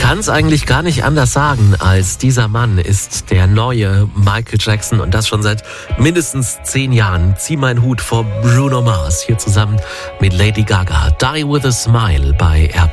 kann es eigentlich gar nicht anders sagen, als dieser Mann ist der neue Michael Jackson und das schon seit mindestens 10 Jahren. Zieh meinen Hut vor Bruno Mars hier zusammen mit Lady Gaga. Die with a Smile bei RP.